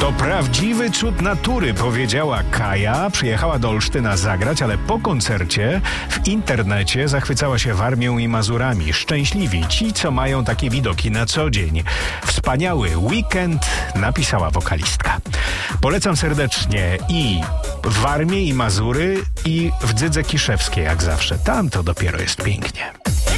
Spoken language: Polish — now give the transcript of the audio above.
To prawdziwy cud natury, powiedziała Kaja. Przyjechała do Olsztyna zagrać, ale po koncercie w internecie zachwycała się Warmią i Mazurami. Szczęśliwi ci, co mają takie widoki na co dzień. Wspaniały weekend, napisała wokalistka. Polecam serdecznie i Warmię, i Mazury, i w Dzydze Kiszewskiej, jak zawsze. Tam to dopiero jest pięknie.